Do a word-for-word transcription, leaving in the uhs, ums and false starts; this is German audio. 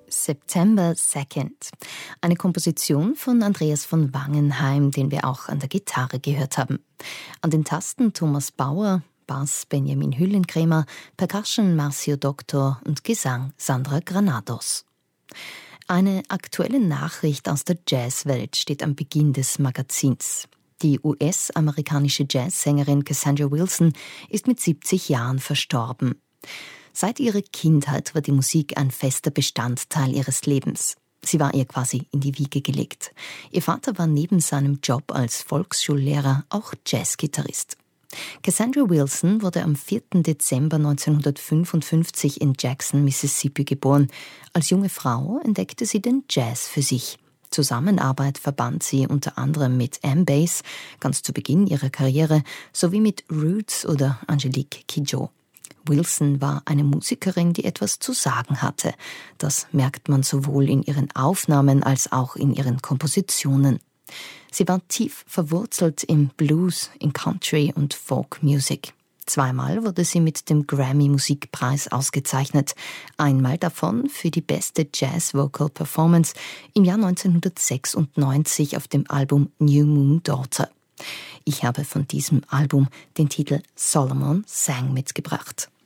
September second. Eine Komposition von Andreas von Wangenheim, den wir auch an der Gitarre gehört haben. An den Tasten Thomas Bauer, Bass Benjamin Hüllenkrämer, Percussion Marcio Doctor und Gesang Sandra Granados. Eine aktuelle Nachricht aus der Jazzwelt steht am Beginn des Magazins. Die U S-amerikanische Jazzsängerin Cassandra Wilson ist mit siebzig Jahren verstorben. Seit ihrer Kindheit war die Musik ein fester Bestandteil ihres Lebens. Sie war ihr quasi in die Wiege gelegt. Ihr Vater war neben seinem Job als Volksschullehrer auch Jazzgitarrist. Cassandra Wilson wurde am vierten Dezember neunzehnhundertfünfundfünfzig in Jackson, Mississippi geboren. Als junge Frau entdeckte sie den Jazz für sich. Zusammenarbeit verband sie unter anderem mit M-Bass, ganz zu Beginn ihrer Karriere, sowie mit Roots oder Angelique Kidjo. Wilson war eine Musikerin, die etwas zu sagen hatte. Das merkt man sowohl in ihren Aufnahmen als auch in ihren Kompositionen. Sie war tief verwurzelt im Blues, in Country und Folk Music. Zweimal wurde sie mit dem Grammy-Musikpreis ausgezeichnet. Einmal davon für die beste Jazz-Vocal-Performance im Jahr neunzehnhundertsechsundneunzig auf dem Album New Moon Daughter. Ich habe von diesem Album den Titel Solomon Sang mitgebracht.